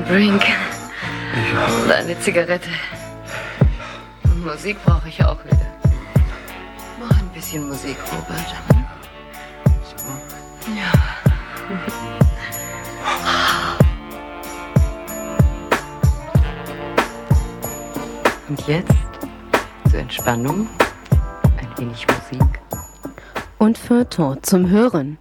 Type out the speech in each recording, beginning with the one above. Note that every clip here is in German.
Drink. Ja. Und eine Zigarette. Und Musik brauche ich auch wieder. Mach ein bisschen Musik, Robert. So. Ja. Und jetzt zur Entspannung ein wenig Musik. Und Feuilleton zum Hören.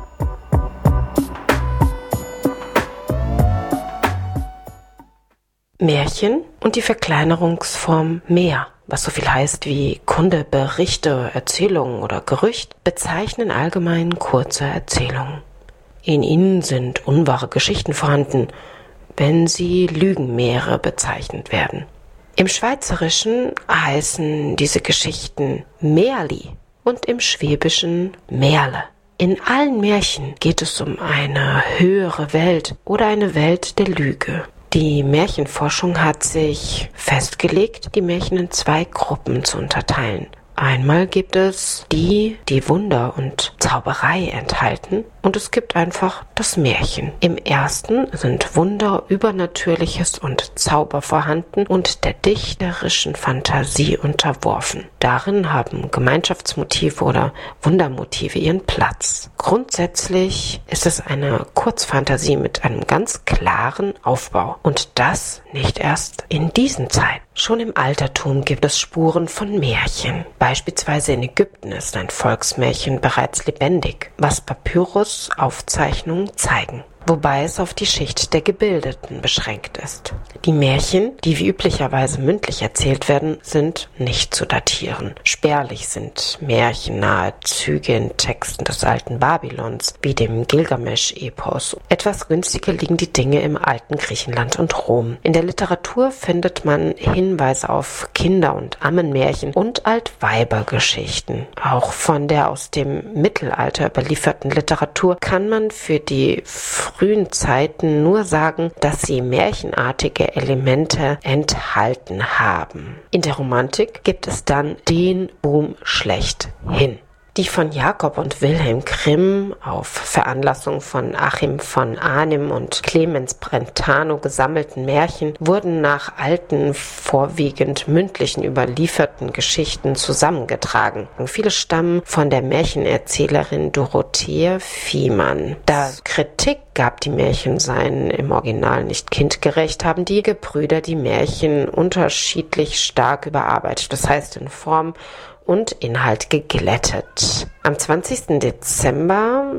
Märchen und die Verkleinerungsform mehr, was so viel heißt wie Kunde, Berichte, Erzählungen oder Gerücht, bezeichnen allgemein kurze Erzählungen. In ihnen sind unwahre Geschichten vorhanden, wenn sie Lügenmeere bezeichnet werden. Im Schweizerischen heißen diese Geschichten Märli und im Schwäbischen Märle. In allen Märchen geht es um eine höhere Welt oder eine Welt der Lüge. Die Märchenforschung hat sich festgelegt, die Märchen in 2 Gruppen zu unterteilen. Einmal gibt es die Wunder und Zauberei enthalten, und es gibt einfach das Märchen. Im ersten sind Wunder, Übernatürliches und Zauber vorhanden und der dichterischen Fantasie unterworfen. Darin haben Gemeinschaftsmotive oder Wundermotive ihren Platz. Grundsätzlich ist es eine Kurzfantasie mit einem ganz klaren Aufbau, und das nicht erst in diesen Zeiten. Schon im Altertum gibt es Spuren von Märchen. Beispielsweise in Ägypten ist ein Volksmärchen bereits lebendig, was Papyrus-Aufzeichnungen zeigen, wobei es auf die Schicht der Gebildeten beschränkt ist. Die Märchen, die wie üblicherweise mündlich erzählt werden, sind nicht zu datieren. Spärlich sind märchennahe Züge in Texten des alten Babylons, wie dem Gilgamesch-Epos. Etwas günstiger liegen die Dinge im alten Griechenland und Rom. In der Literatur findet man Hinweise auf Kinder- und Ammenmärchen und Altweibergeschichten. Auch von der aus dem Mittelalter überlieferten Literatur kann man für die frühen Zeiten nur sagen, dass sie märchenartige Elemente enthalten haben. In der Romantik gibt es dann den Boom schlechthin. Die von Jakob und Wilhelm Grimm auf Veranlassung von Achim von Arnim und Clemens Brentano gesammelten Märchen wurden nach alten, vorwiegend mündlichen überlieferten Geschichten zusammengetragen. Viele stammen von der Märchenerzählerin Dorothea Viehmann. Da Kritik gab, die Märchen seien im Original nicht kindgerecht, haben die Gebrüder die Märchen unterschiedlich stark überarbeitet, das heißt in Form und Inhalt geglättet. Am 20. Dezember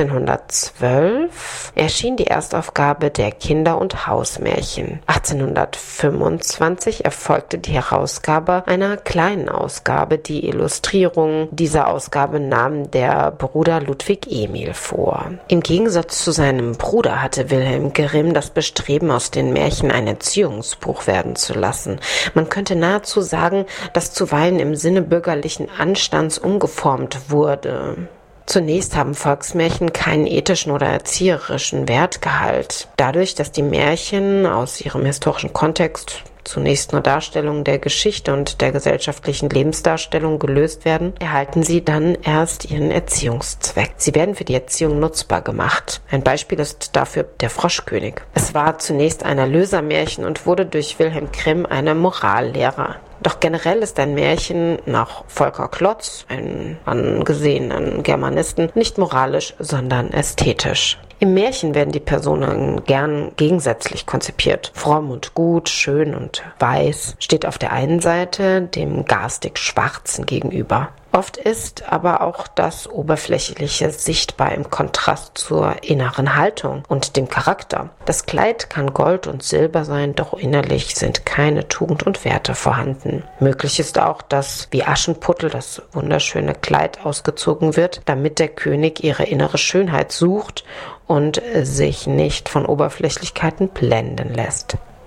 1812 erschien die Erstaufgabe der Kinder- und Hausmärchen. 1825 erfolgte die Herausgabe einer kleinen Ausgabe. Die Illustrierung dieser Ausgabe nahm der Bruder Ludwig Emil vor. Im Gegensatz zu seinem Bruder hatte Wilhelm Grimm das Bestreben, aus den Märchen ein Erziehungsbuch werden zu lassen. Man könnte nahezu sagen, dass zuweilen im Sinne bürgerlichen Anstands umgeformt wurde. Zunächst haben Volksmärchen keinen ethischen oder erzieherischen Wertgehalt. Dadurch, dass die Märchen aus ihrem historischen Kontext zunächst nur Darstellungen der Geschichte und der gesellschaftlichen Lebensdarstellung gelöst werden, erhalten sie dann erst ihren Erziehungszweck. Sie werden für die Erziehung nutzbar gemacht. Ein Beispiel ist dafür der Froschkönig. Es war zunächst ein Erlösermärchen und wurde durch Wilhelm Grimm eine Morallehre. Doch generell ist ein Märchen nach Volker Klotz, einem angesehenen Germanisten, nicht moralisch, sondern ästhetisch. Im Märchen werden die Personen gern gegensätzlich konzipiert. Fromm und gut, schön und weiß steht auf der einen Seite dem garstig Schwarzen gegenüber. Oft ist aber auch das Oberflächliche sichtbar im Kontrast zur inneren Haltung und dem Charakter. Das Kleid kann Gold und Silber sein, doch innerlich sind keine Tugend und Werte vorhanden. Möglich ist auch, dass wie Aschenputtel das wunderschöne Kleid ausgezogen wird, damit der König ihre innere Schönheit sucht und sich nicht von Oberflächlichkeiten blenden lässt.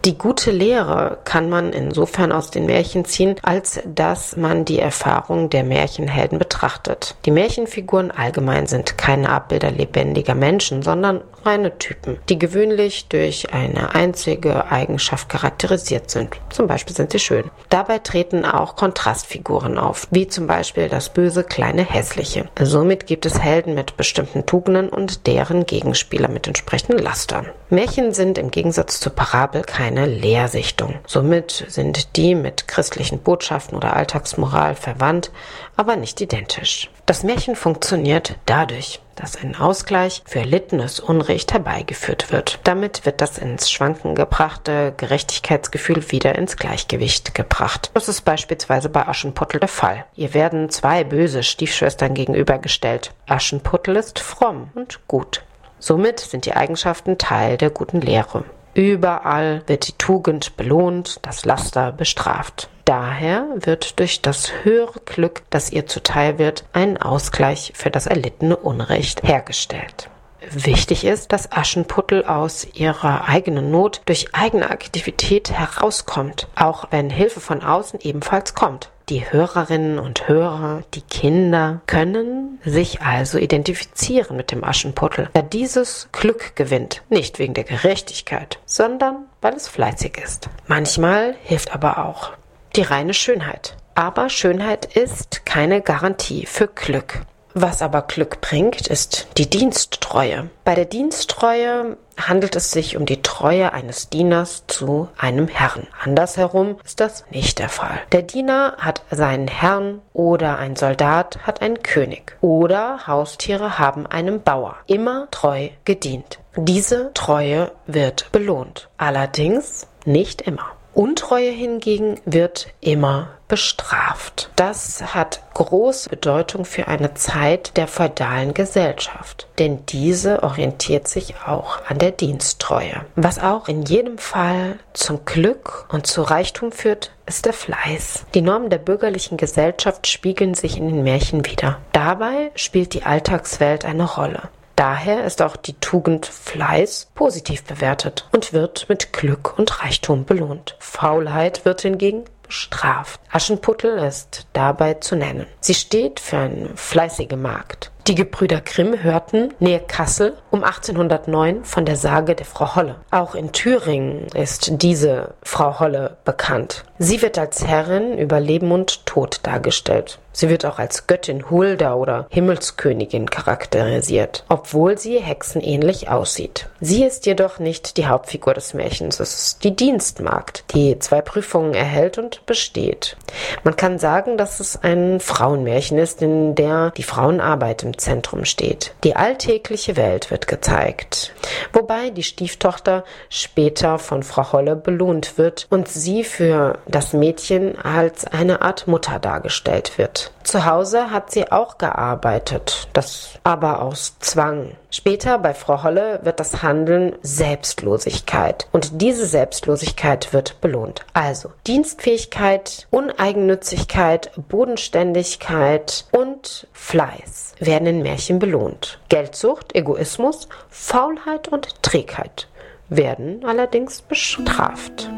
Die gute Lehre kann man insofern aus den Märchen ziehen, als dass man die Erfahrung der Märchenhelden betrachtet. Die Märchenfiguren allgemein sind keine Abbilder lebendiger Menschen, sondern reine Typen, die gewöhnlich durch eine einzige Eigenschaft charakterisiert sind. Zum Beispiel sind sie schön. Dabei treten auch Kontrastfiguren auf, wie zum Beispiel das böse kleine Hässliche. Somit gibt es Helden mit bestimmten Tugenden und deren Gegenspieler mit entsprechenden Lastern. Märchen sind im Gegensatz zur Parabel keine Lehrsichtung. Somit sind die mit christlichen Botschaften oder Alltagsmoral verwandt, aber nicht identisch. Das Märchen funktioniert dadurch, dass ein Ausgleich für erlittenes Unrecht herbeigeführt wird. Damit wird das ins Schwanken gebrachte Gerechtigkeitsgefühl wieder ins Gleichgewicht gebracht. Das ist beispielsweise bei Aschenputtel der Fall. Ihr werden zwei böse Stiefschwestern gegenübergestellt. Aschenputtel ist fromm und gut. Somit sind die Eigenschaften Teil der guten Lehre. Überall wird die Tugend belohnt, das Laster bestraft. Daher wird durch das höhere Glück, das ihr zuteil wird, ein Ausgleich für das erlittene Unrecht hergestellt. Wichtig ist, dass Aschenputtel aus ihrer eigenen Not durch eigene Aktivität herauskommt, auch wenn Hilfe von außen ebenfalls kommt. Die Hörerinnen und Hörer, die Kinder, können sich also identifizieren mit dem Aschenputtel, der dieses Glück gewinnt, nicht wegen der Gerechtigkeit, sondern weil es fleißig ist. Manchmal hilft aber auch die reine Schönheit. Aber Schönheit ist keine Garantie für Glück. Was aber Glück bringt, ist die Diensttreue. Bei der Diensttreue handelt es sich um die Treue eines Dieners zu einem Herrn. Andersherum ist das nicht der Fall. Der Diener hat seinen Herrn oder ein Soldat hat einen König oder Haustiere haben einem Bauer immer treu gedient. Diese Treue wird belohnt. Allerdings nicht immer. Untreue hingegen wird immer bestraft. Das hat große Bedeutung für eine Zeit der feudalen Gesellschaft, denn diese orientiert sich auch an der Diensttreue. Was auch in jedem Fall zum Glück und zu Reichtum führt, ist der Fleiß. Die Normen der bürgerlichen Gesellschaft spiegeln sich in den Märchen wider. Dabei spielt die Alltagswelt eine Rolle. Daher ist auch die Tugend Fleiß positiv bewertet und wird mit Glück und Reichtum belohnt. Faulheit wird hingegen bestraft. Aschenputtel ist dabei zu nennen. Sie steht für eine fleißige Magd. Die Gebrüder Grimm hörten nähe Kassel um 1809 von der Sage der Frau Holle. Auch in Thüringen ist diese Frau Holle bekannt. Sie wird als Herrin über Leben und Tod dargestellt. Sie wird auch als Göttin Hulda oder Himmelskönigin charakterisiert, obwohl sie hexenähnlich aussieht. Sie ist jedoch nicht die Hauptfigur des Märchens, es ist die Dienstmagd, die 2 Prüfungen erhält und besteht. Man kann sagen, dass es ein Frauenmärchen ist, in der die Frauenarbeit im Zentrum steht. Die alltägliche Welt wird gezeigt, wobei die Stieftochter später von Frau Holle belohnt wird und sie für das Mädchen als eine Art Mutter dargestellt wird. Zu Hause hat sie auch gearbeitet, das aber aus Zwang. Später bei Frau Holle wird das Handeln Selbstlosigkeit und diese Selbstlosigkeit wird belohnt. Also Dienstfähigkeit, Uneigennützigkeit, Bodenständigkeit und Fleiß werden in Märchen belohnt. Geldsucht, Egoismus, Faulheit und Trägheit werden allerdings bestraft.